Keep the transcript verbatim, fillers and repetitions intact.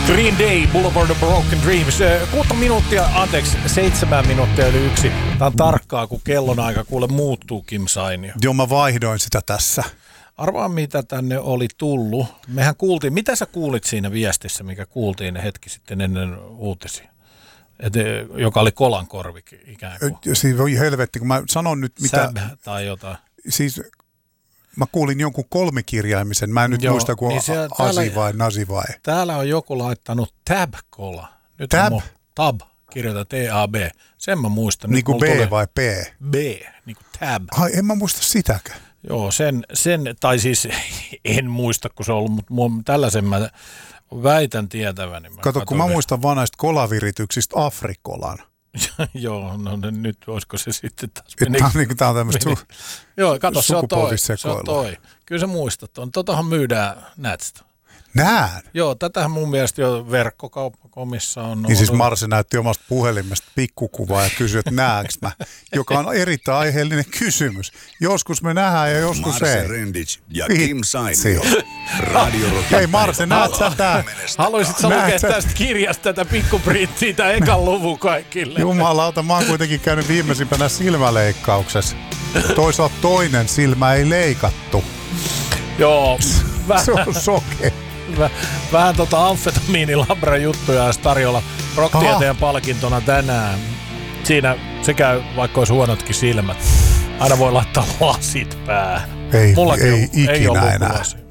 Green Day, Boulevard of Broken Dreams. Kuutta minuuttia, anteeksi, seitsemän minuuttia yli yksi. Tämä on tarkkaa, kun kellonaika kuule muuttuu, Kim Sainio. Joo, mä vaihdoin sitä tässä. Arvaa, mitä tänne oli tullut. Mehän kuultiin, mitä sä kuulit siinä viestissä, mikä kuultiin hetki sitten ennen uutisia? Et, joka oli kolankorvi ikään kuin. Siinä voi helvetti, kun mä sanon nyt mitä... Säb tai jotain. Siis mä kuulin jonkun kolmikirjaimisen, mä en nyt Joo, muista, kun niin siellä, asi täällä, vai nasi vai. Täällä on joku laittanut tab-kola. Nyt tab? On, tab, kirjoita T A B. Sen mä muistan. Niin kuin B tuli, vai P? B, niin kuin tab. Ai, en mä muista sitäkään. Joo, sen, sen tai siis en muista, kun se on ollut, mutta tällaisen mä väitän tietäväni. Mä Kato, kun mä muistan vaan näistä kolavirityksistä Afrikolan. Joo, no nyt olisiko se sitten taas meni. Tämä on, niin on tämmöistä su- Joo, kato, se on toi. Se on toi. Kyllä sä muistat on. Totahan myydään Nätstä. Näen. Joo, tätähän mun mielestä jo verkkokauppakomissa on. Niin siis Marse näytti omasta puhelimesta pikkukuvaa ja kysyi, että näenkö mä, joka on erittäin aiheellinen kysymys. Joskus me nähdään ja joskus Marse ei. Rendic ja Kim Sainio. Radio Rockin Hei Marse, näet sä tää? Haluaisit sä lukea tästä kirjasta tätä pikkuprinttiä, tää ekan luvun kaikille? Jumalauta, mä oon kuitenkin käynyt viimeisimpänä silmäleikkauksessa. Toisaalta toinen silmä ei leikattu. Joo. Se on sokea. Vähän tota amfetamiinilabra juttuja olisi tarjolla Rocktieteen palkintona tänään. Siinä se käy, vaikka olisi huonotkin silmät. Aina voi laittaa lasit päähän. Ei, Mullakin ei on, ikinä ei ollut enää. lasi.